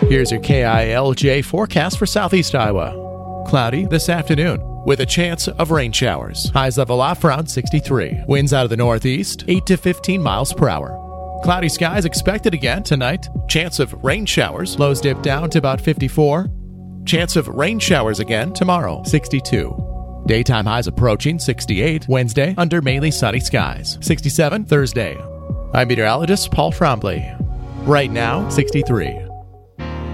Here's your KILJ forecast for southeast Iowa. Cloudy this afternoon with a chance of rain showers. Highs level off around 63. Winds out of the northeast, 8 to 15 miles per hour. Cloudy skies expected again tonight. Chance of rain showers. Lows dip down to about 54. Chance of rain showers again tomorrow, 62. Daytime highs approaching 68 Wednesday under mainly sunny skies. 67 Thursday. I'm meteorologist Paul Trombley. Right now, 63.